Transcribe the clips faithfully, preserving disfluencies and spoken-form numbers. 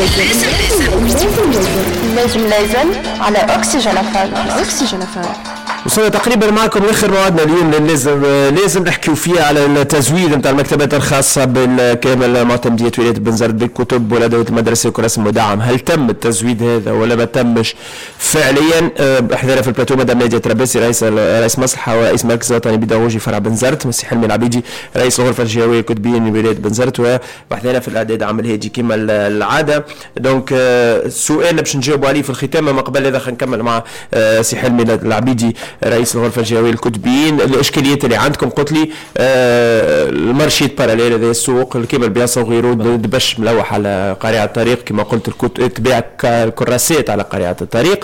لازم لازم على أكسجين إف إم. أكسجين إف إم. وصلنا تقريبا معكم لاخر موعدنا اليوم. لازم لازم نحكيو فيها على التزويد نتاع المكتبات الخاصه بالكامل معتمديه ولايه بنزرت بالكتب والادوات المدرسيه والرسم المدعم. هل تم التزويد هذا ولا ما تمش فعليا؟ احضرنا في البلاتو مدام ناديه ترابيسي رئيس رئيس مصلحه ورئيس مركز وطني بيداغوجي فرع بنزرت، مسي حلمي العبيدي رئيس الغرفه الجهويه الكتبيه لولايه بنزرت، وحضرنا في الاعداد عام الهادي كما العاده. دونك سؤال باش نجاوبوا عليه في الختام، ما قبل هذا خلينا نكمل مع سي حلمي العبيدي رئيس الغرفه الجهويه الكتبيين. الاشكاليات اللي عندكم قلت لي آه المارشيت باراليل هذا السوق كيما البياسه وغيره دبش ملوح على قارعه الطريق كما قلت تبيع كراسات على قارعه الطريق،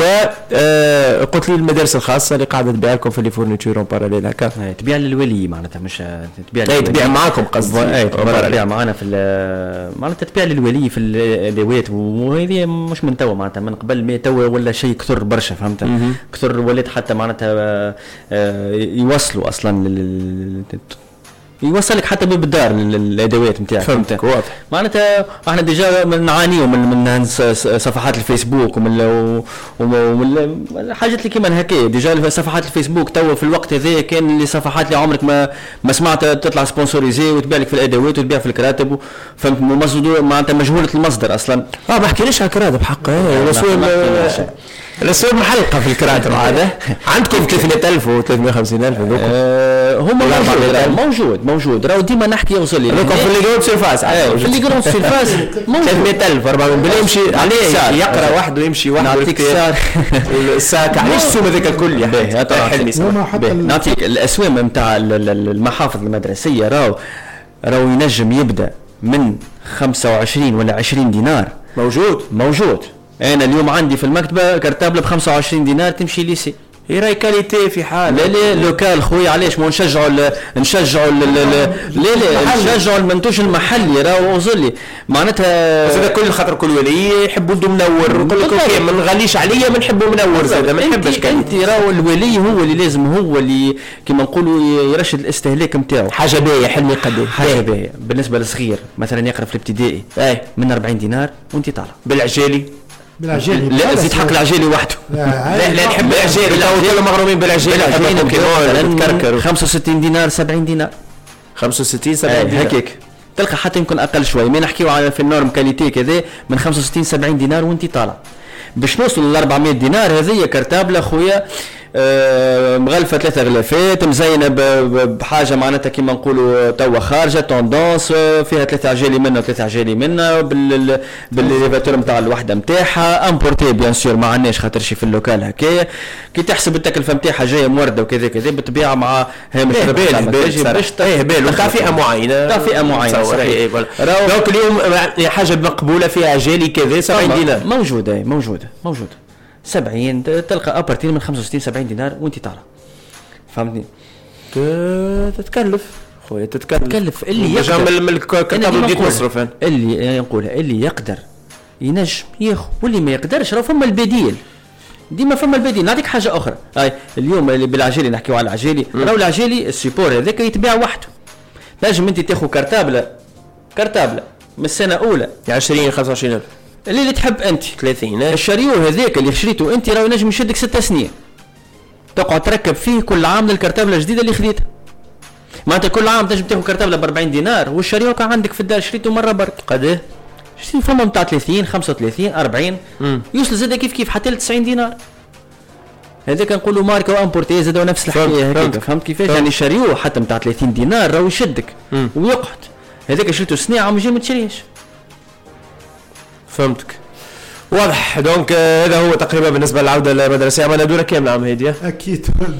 وقلت لي المدارس الخاصه اللي قاعده تبيع لكم في لي فورنيتور باراليل هكا تبيع للولي معناتها مش تبيع للولي تبيع معاكم قصدي اي تبيع معنا في معناتها تبيع للولي في الادوات، وهذه مش من توا معناتها من قبل ما توا ولا شيء كثر برشا فهمت كثر ولات حتى معناتها يوصلوا اصلا يوصلك حتى بالدار الادوات نتاعك فهمتك واضح. معناتها احنا ديجا نعانيو من من صفحات الفيسبوك ومن ومن الحاجات اللي كيما هكا. ديجا صفحات الفيسبوك تو في الوقت هذا كان اللي صفحات اللي عمرك ما ما سمعت تطلع سبونسوريزي وتبيع لك في الادوات وتبيع في الكراتب، فهمت مصدر معناتها مجهوله المصدر اصلا. اه ما حكيناش على الكراتب حقا الاسواق محلقه في الكراتب هذا. عندكم ثلاثمائة ألف و ثلاثمائة وخمسين ألف أه هم موجود موجود موجود راهو ديما نحكي يوصل لي لكم في اللي جروب سيرفاس في اللي جروب سيرفاس ثلاثمائة ألف أربعمائة بلا يمشي عليه يقرا واحد ويمشي واحد نعطيك السعر الساعه علاش السوم هذاك الكل يا نعطيك الاسوام نتاع المحافظ المدرسيه راهو راهو ينجم يبدا من خمسة وعشرين ولا عشرين دينار موجود موجود. انا اليوم عندي في المكتبه كرتابله ب خمسة وعشرين دينار تمشي ليسي هي راي كاليتي في حال. لا لا لوكال خويا علاش ما نشجعوا نشجعوا لا لا نشجعوا المنتوج المحلي راهو وصلي معناتها هذا كل خاطر كل ولي يحبوا له منور وكل كل ما نغليش عليا ما نحبوا منور زاد ما نحبش انت راهو الولي هو اللي لازم هو اللي كما نقولوا يرشد الاستهلاك نتاعو. حاجه باهيه حلمي قد حاجه باهيه بالنسبه للصغير مثلا يقرا في الابتدائي اي من أربعين دينار وانت طالع بالعجالي بالعجالي لا زيد حق العجالي وحده لا لا نحب العجالي كلهم مغرومين بالعجالي مثلا خمسة وستين دينار سبعين دينار خمسة وستين سبعين دينار هكاك تلقى حتى يمكن اقل شوي ما نحكيو على في النورم كاليتي كذا من خمسة وستين سبعين دينار وانت طالع باش نوصل ل أربعمائة دينار. هذه كرتابله خويا أه مغلفه ثلاثه غلافات مزينه بحاجه معناتها كيما نقولوا توا خارجه توندونس فيها ثلاثه عجالي منها وثلاثه عجالي منها بال بالليفاتور نتاع الوحده نتاعها امبورتي بيان سور ما عندناش خاطرش في اللوكال هكايا كي تحسب التكلفه نتاعها جايه مورده وكذا كذا بالطبيعه مع هامش ربح باش ايه بال تاع فئه معينه تاع فئه معينه صحيح. دونك اليوم حاجه مقبوله فيها عجالي كذا سبعين دينار موجوده موجوده موجوده سبعين تلقى ابارتين من خمسة وستين سبعين دينار وانت طالع فهمتني. تتكلف خويا تتكلف تتكلف اللي يقدر من الكتاب اللي تصرف اللي نقولها اللي يقدر ينجم ياخذ واللي ما يقدرش راه فما البديل ديما فما البديل. نعطيك حاجه اخرى اي اليوم اللي بالعجالي نحكيو على العجالي راهو العجالي السيبور هذاك يتباع وحده. نجم انت تاخذ كرتابله كرتابله من السنه اولى عشرين خمسة وعشرين ألف اللي, اللي تحب انت ثلاثين الشريو هذاك اللي شريته انت راه نجم يشدك ستة سنين تقعد تركب فيه كل عام للكرتابله الجديده اللي خديتها. معناتها كل عام تنجم تاخذ كرتابله ب أربعين دينار والشريو كان عندك في الدار شريته مره برك قداه شريت فما نتاع ثلاثين خمسة وثلاثين أربعين يوصل زاد كيف كيف حتى ل تسعين دينار. هذاك نقولوا ماركه وامبورتي زادوا نفس الحكايه هكاك فهمت كيفاش يعني الشريو حتى نتاع ثلاثين دينار راهو يشدك مم. ويقعد هذاك شريته سنه عام يجي ما تشريش فهمتك واضح. دونك هذا هو تقريبا بالنسبه للعوده المدرسيه. عملنا دوره كامله عام هاديه اكيد